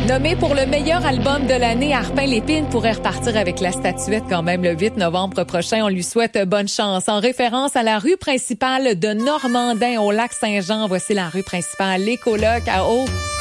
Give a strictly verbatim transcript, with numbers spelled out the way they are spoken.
Nommé pour le meilleur album de l'année, Harpin-Lépine pourrait repartir avec la statuette quand même le huit novembre prochain. On lui souhaite bonne chance. En référence à la rue principale de Normandin au Lac-Saint-Jean, voici la rue principale, les colocs à eau.